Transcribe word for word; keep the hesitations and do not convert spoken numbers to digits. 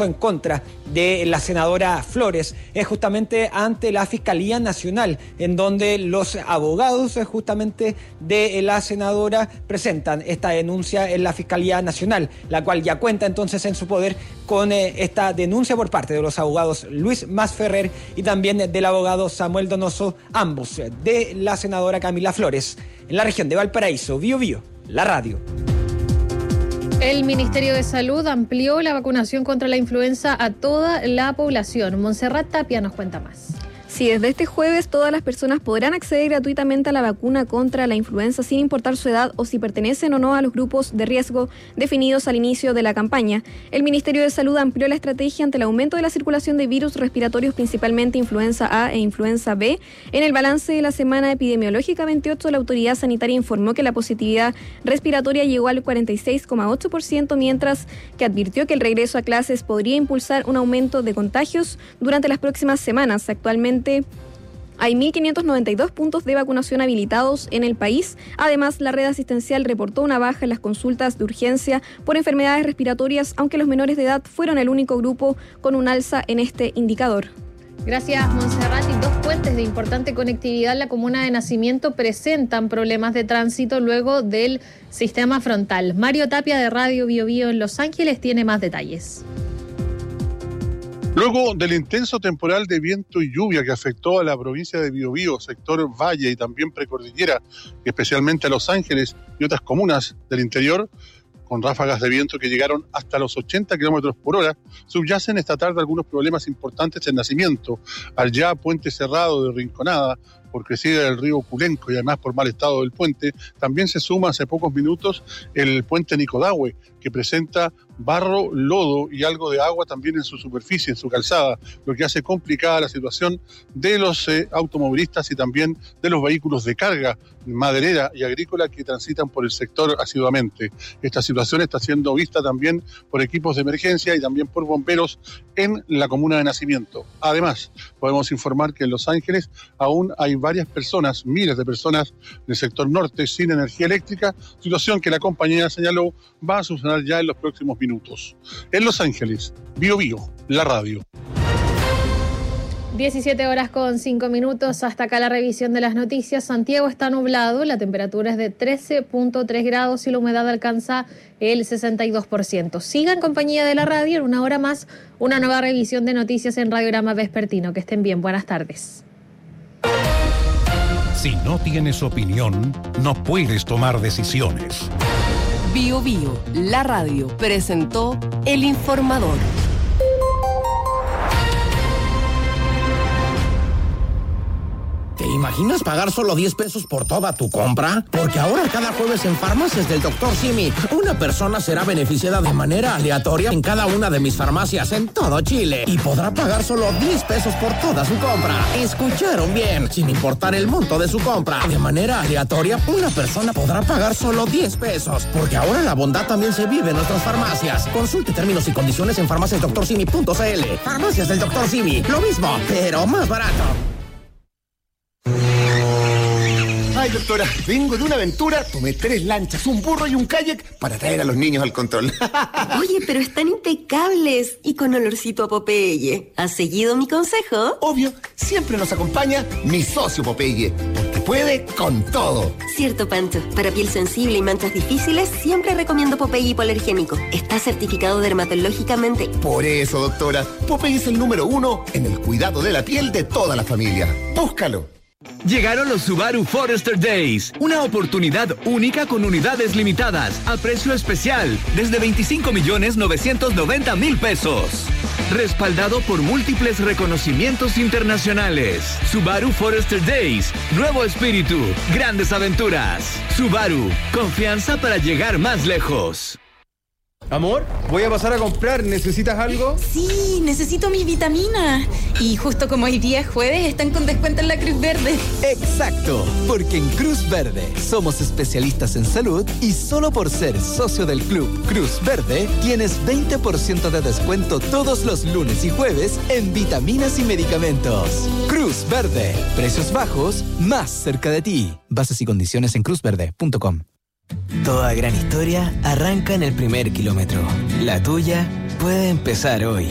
recurso en contra de la senadora Flores es justamente ante la Fiscalía Nacional, en donde los abogados justamente de la senadora presentan esta denuncia en la Fiscalía Nacional, la cual ya cuenta entonces en su poder con eh, esta denuncia por parte de los abogados Luis Masferrer y también del abogado Samuel Donoso, ambos de la senadora Camila Flores, en la región de Valparaíso. Bío Bío, la radio. El Ministerio de Salud amplió la vacunación contra la influenza a toda la población. Montserrat Tapia nos cuenta más. Sí, desde este jueves todas las personas podrán acceder gratuitamente a la vacuna contra la influenza sin importar su edad o si pertenecen o no a los grupos de riesgo definidos al inicio de la campaña. El Ministerio de Salud amplió la estrategia ante el aumento de la circulación de virus respiratorios, principalmente influenza A e influenza B. En el balance de la semana epidemiológica veintiocho, la autoridad sanitaria informó que la positividad respiratoria llegó al cuarenta y seis coma ocho por ciento, mientras que advirtió que el regreso a clases podría impulsar un aumento de contagios durante las próximas semanas. Actualmente hay mil quinientos noventa y dos puntos de vacunación habilitados en el país. Además, la red asistencial reportó una baja en las consultas de urgencia por enfermedades respiratorias, aunque los menores de edad fueron el único grupo con un alza en este indicador. Gracias, Montserrat. Y dos puentes de importante conectividad en la comuna de Nacimiento presentan problemas de tránsito luego del sistema frontal. Mario Tapia, de Radio Bío Bío en Los Ángeles, tiene más detalles. Luego del intenso temporal de viento y lluvia que afectó a la provincia de Biobío, sector Valle y también Precordillera, especialmente a Los Ángeles y otras comunas del interior, con ráfagas de viento que llegaron hasta los ochenta kilómetros por hora, subyacen esta tarde algunos problemas importantes en Nacimiento, al ya puente cerrado de Rinconada, por crecida del río Culenco y además por mal estado del puente. También se suma hace pocos minutos el puente Nicodahue, que presenta barro, lodo y algo de agua también en su superficie, en su calzada, lo que hace complicada la situación de los eh, automovilistas y también de los vehículos de carga maderera y agrícola que transitan por el sector asiduamente. Esta situación está siendo vista también por equipos de emergencia y también por bomberos en la comuna de Nacimiento. Además, podemos informar que en Los Ángeles aún hay varias personas, miles de personas del sector norte sin energía eléctrica, situación que la compañía señaló va a solucionar ya en los próximos minutos. En Los Ángeles, Bío Bío, la radio. diecisiete horas con cinco minutos, hasta acá la revisión de las noticias. Santiago está nublado, la temperatura es de trece punto tres grados y la humedad alcanza el sesenta y dos por ciento. Siga en compañía de la radio, en una hora más, una nueva revisión de noticias en Radiograma Vespertino. Que estén bien, buenas tardes. Si no tienes opinión, no puedes tomar decisiones. Bío Bío, la radio, presentó El Informador. ¿Te imaginas pagar solo diez pesos por toda tu compra? Porque ahora cada jueves en Farmacias del doctor Simi, una persona será beneficiada de manera aleatoria en cada una de mis farmacias en todo Chile y podrá pagar solo diez pesos por toda su compra. ¿Escucharon bien? Sin importar el monto de su compra. De manera aleatoria, una persona podrá pagar solo diez pesos. Porque ahora la bondad también se vive en nuestras farmacias. Consulte términos y condiciones en farmacias doctor simi punto c l. Farmacias del doctor Simi, lo mismo, pero más barato. Ay, doctora, vengo de una aventura, tomé tres lanchas, un burro y un kayak para traer a los niños al control. Oye, pero están impecables y con olorcito a Popeye. ¿Has seguido mi consejo? Obvio, siempre nos acompaña mi socio Popeye, porque puede con todo. Cierto, Pancho. Para piel sensible y manchas difíciles, siempre recomiendo Popeye hipoalergénico. Está certificado dermatológicamente. Por eso, doctora, Popeye es el número uno en el cuidado de la piel de toda la familia. Búscalo. Llegaron los Subaru Forester Days, una oportunidad única con unidades limitadas, a precio especial, desde veinticinco millones novecientos noventa mil pesos. Respaldado por múltiples reconocimientos internacionales. Subaru Forester Days, nuevo espíritu, grandes aventuras. Subaru, confianza para llegar más lejos. Amor, voy a pasar a comprar. ¿Necesitas algo? Sí, necesito mis vitaminas. Y justo como hoy día es jueves, están con descuento en la Cruz Verde. Exacto, porque en Cruz Verde somos especialistas en salud y solo por ser socio del Club Cruz Verde tienes veinte por ciento de descuento todos los lunes y jueves en vitaminas y medicamentos. Cruz Verde, precios bajos, más cerca de ti. Bases y condiciones en cruz verde punto com. Toda gran historia arranca en el primer kilómetro. La tuya puede empezar hoy.